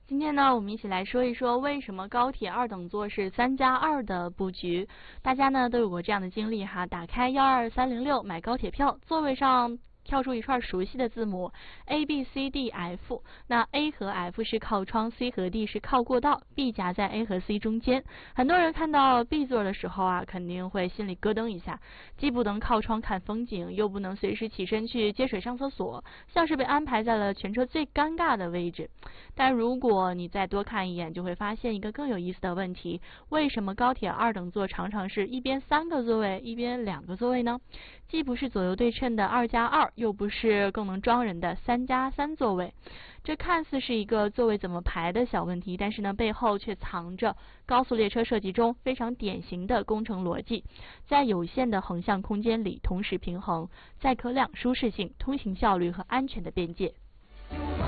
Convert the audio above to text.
今天呢，我们一起来说一说为什么高铁2等座是3+2的布局。大家呢都有过这样的经历哈，打开12306买高铁票，座位上跳出一串熟悉的字母 A、B、C、D、F， 那 A 和 F 是靠窗， C 和 D 是靠过道， B 夹在 A 和 C 中间。很多人看到 B 座的时候啊，肯定会心里咯噔一下，既不能靠窗看风景，又不能随时起身去接水上厕所，像是被安排在了全车最尴尬的位置。但如果你再多看一眼，就会发现一个更有意思的问题：为什么高铁2等座常常是一边3个座位，一边2个座位呢？既不是左右对称的2+2，又不是更能装人的3+3座位。这看似是一个座位怎么排的小问题，但是呢，背后却藏着高速列车设计中非常典型的工程逻辑：在有限的横向空间里同时平衡载客量、舒适性、通行效率和安全的边界。